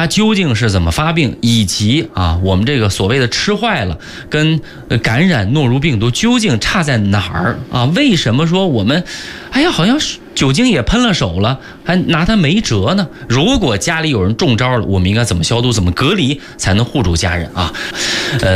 它究竟是怎么发病，以及我们这个所谓的吃坏了跟感染诺如病毒究竟差在哪儿啊？为什么说我们好像酒精也喷了手了，还拿它没辙呢？如果家里有人中招了，我们应该怎么消毒，怎么隔离才能护住家人啊？